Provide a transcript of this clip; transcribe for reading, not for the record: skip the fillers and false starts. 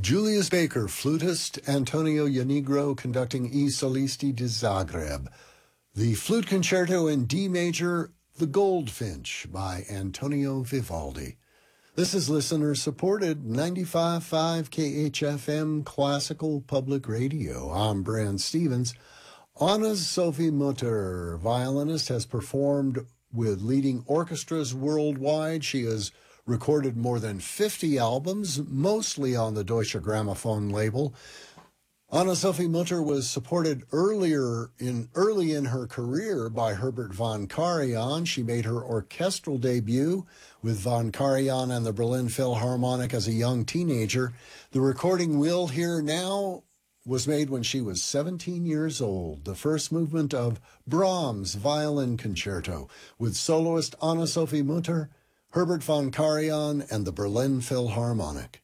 Julius Baker, flutist, Antonio Ianigro conducting I Solisti di Zagreb. The Flute Concerto in D major, The Goldfinch by Antonio Vivaldi. This is listener-supported 95.5 KHFM Classical Public Radio. I'm Brand Stevens. Anna Sophie Mutter, violinist, has performed with leading orchestras worldwide. She has recorded more than 50 albums, mostly on the Deutsche Grammophon label. Anna Sophie Mutter was supported early in her career by Herbert von Karajan. She made her orchestral debut with von Karajan and the Berlin Philharmonic as a young teenager. The recording we'll hear now was made when she was 17 years old, the first movement of Brahms' Violin Concerto with soloist Anna Sophie Mutter, Herbert von Karajan, and the Berlin Philharmonic.